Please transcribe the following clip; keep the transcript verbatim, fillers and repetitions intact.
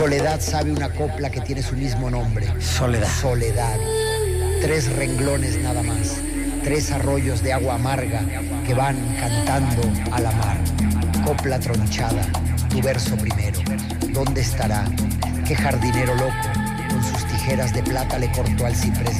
Soledad sabe una copla que tiene su mismo nombre. Soledad. Soledad. Tres renglones nada más. Tres arroyos de agua amarga que van cantando a la mar. Copla tronchada, tu verso primero. ¿Dónde estará? ¿Qué jardinero loco con sus tijeras de plata le cortó al ciprés